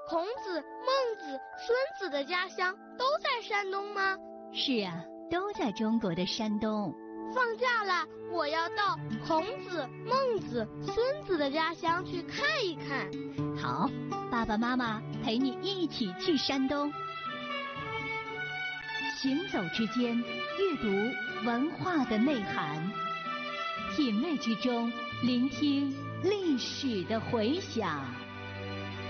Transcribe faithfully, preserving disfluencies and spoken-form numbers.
孔子、孟子、孙子的家乡都在山东吗？ 是啊，都在中国的山东。 放假了，我要到孔子、孟子、孙子的家乡去看一看。 好，爸爸妈妈陪你一起去山东。行走之间，阅读文化的内涵；品味之中，聆听历史的回响。